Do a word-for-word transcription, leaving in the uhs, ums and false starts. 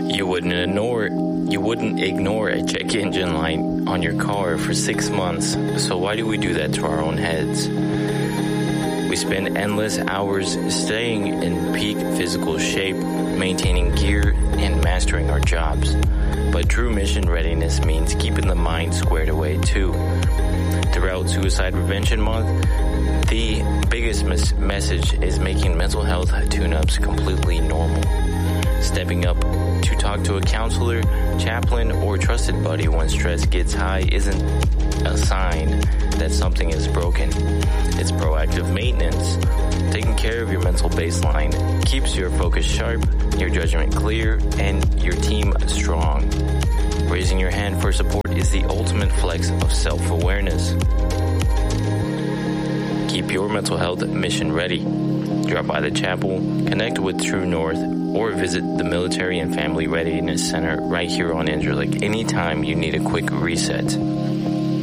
You wouldn't ignore you wouldn't ignore a check engine light on your car for six months. So why do we do that to our own heads? We spend endless hours staying in peak physical shape, maintaining gear, and mastering our jobs. But true mission readiness means keeping the mind squared away too. Throughout Suicide Prevention Month, the biggest mes- message is making mental health tune-ups completely normal. Stepping up to talk to a counselor, chaplain, or trusted buddy when stress gets high isn't a sign that something is broken. It's proactive maintenance. Taking care of your mental baseline keeps your focus sharp, your judgment clear, and your team strong. Raising your hand for support is the ultimate flex of self-awareness. Keep your mental health mission ready. Drop by the chapel, connect with True North, or visit the Military and Family Readiness Center right here on Incirlik anytime you need a quick reset.